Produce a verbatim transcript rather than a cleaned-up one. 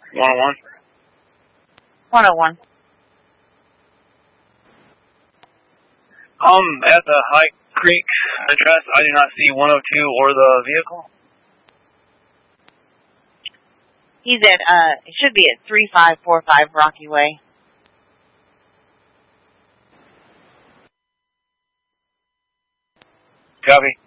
one oh one. one oh one. Um, at the High Creek address, I do not see one oh two or the vehicle. He's at, uh, it should be at three five four five Rocky Way. Copy.